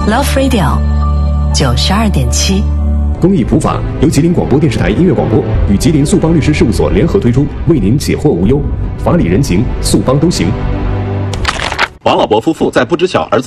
Love Radio 92.7。 公益普法由吉林广播电视台音乐广播与吉林素邦律师事务所联合推出，为您解惑无忧，法理人情，素邦都行。 王老伯夫妇在不知晓儿子